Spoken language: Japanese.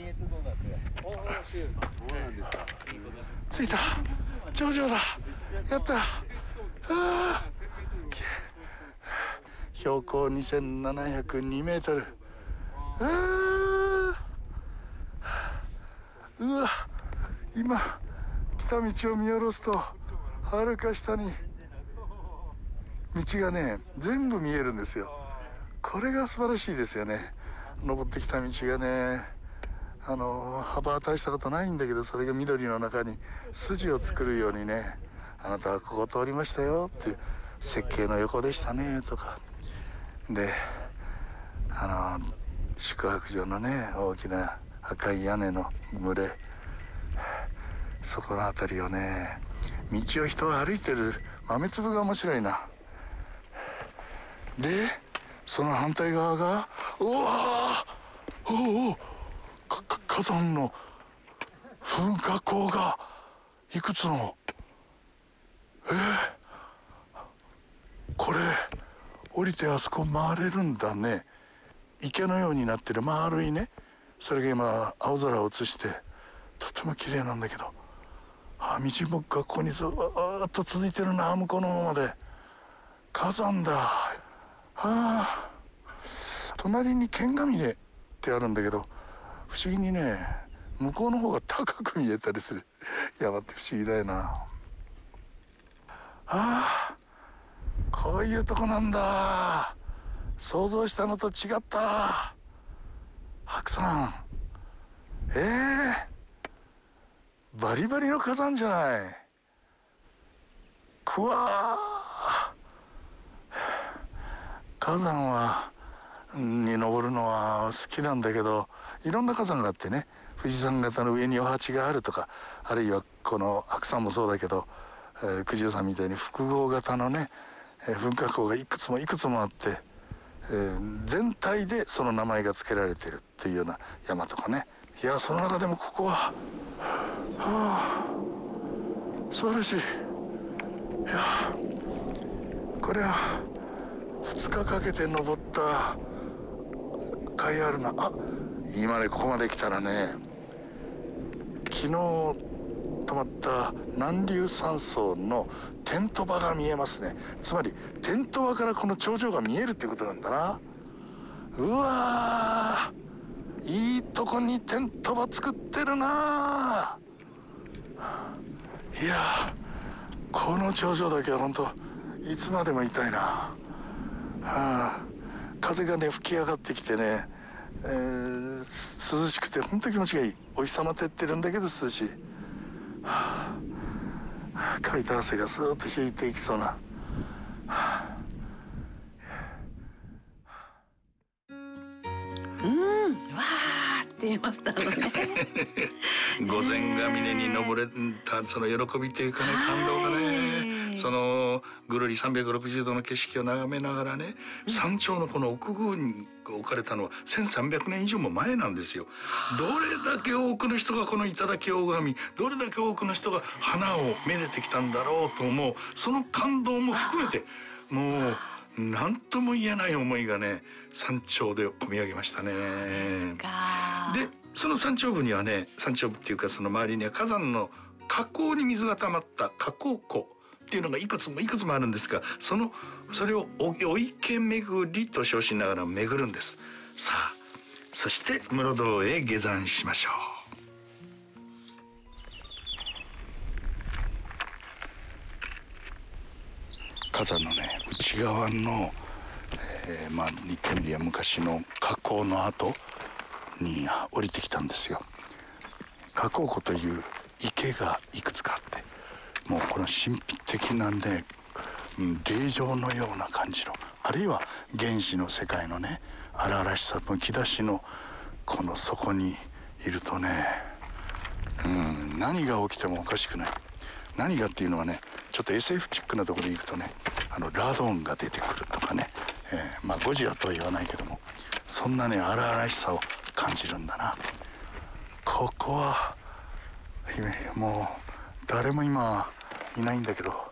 着いた。頂上だ。やった。標高2702メートル。うわ、今来た道を見下ろすとはるか下に道がね全部見えるんですよ。これが素晴らしいですよね。登ってきた道がね、幅は大したことないんだけど、それが緑の中に筋を作るようにね、あなたはここを通りましたよっていう設計の横でしたねとかで、宿泊所のね大きな赤い屋根の群れ、そこの辺りをね、道を人が歩いてる豆粒が面白いな。でその反対側がうわー、火山の噴火口がいくつも。これ降りてあそこ回れるんだね。池のようになってる丸いね、それが今青空を映してとても綺麗なんだけど、道も学校にずーっと続いてるな、向こうの方まで。火山だ。隣に剣ヶ峰ってあるんだけど、不思議にね向こうの方が高く見えたりする山って不思議だよな。こういうとこなんだ。想像したのと違った。白山、バリバリの火山じゃない。くわー、火山に登るのは好きなんだけど、いろんな火山があってね、富士山型の上にお鉢があるとか、あるいはこの白山もそうだけど、九十山みたいに複合型のね、噴火口がいくつもいくつもあって、全体でその名前が付けられているっていうような山とかね。いや、その中でもここは素晴らしい。いや、これは2日かけて登った甲斐あるな。今ねここまで来たらね、昨日泊まった南硫山荘のテント場が見えますね。つまりテント場からこの頂上が見えるっていうことなんだな。うわー、いいとこにテント場作ってるな。いや、この頂上だけは本当いつまでもいたいな。風がね吹き上がってきてね、涼しくて本当に気持ちがいい。お日様照ってるんだけど涼しい。かいた汗がスーッと引いていきそうな。 わーって言いましたね。 御前ヶ峰に登れたその喜びというかね、感動がね、そのぐるり360度の景色を眺めながらね、山頂のこの奥宮に置かれたのは1300年以上も前なんですよ。どれだけ多くの人がこの頂を拝み、どれだけ多くの人が花をめでてきたんだろうと思う、その感動も含めてもう何とも言えない思いがね、山頂で込み上げましたね。でその山頂部にはね、山頂部っていうかその周りには火山の火口に水が溜まった火口湖っていうのがいくつもいくつもあるんですが、それをお池巡りと称しながら巡るんです。さあ、そして室堂へ下山しましょう。火山のね内側の、言ってみりゃ昔の火口の跡に降りてきたんですよ。火口湖という池がいくつかあって、もうこの神秘的なね、霊場のような感じの、あるいは原始の世界のね荒々しさむき出しのこの底にいるとね、何が起きてもおかしくない。何がっていうのはね、ちょっと SF チックなところに行くとね、ラドンが出てくるとかね、ゴジラとは言わないけども、そんなね荒々しさを感じるんだな。ここはもう誰も今いないんだけど、